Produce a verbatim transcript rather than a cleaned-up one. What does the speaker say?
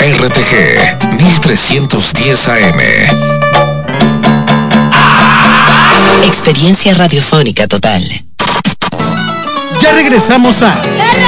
R T G mil trescientos diez A M. Experiencia radiofónica total. Ya regresamos a